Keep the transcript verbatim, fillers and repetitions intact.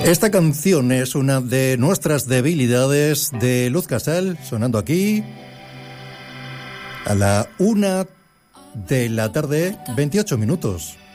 Esta canción es una de nuestras debilidades de Luz Casal, sonando aquí a la una de la tarde, veintiocho minutos.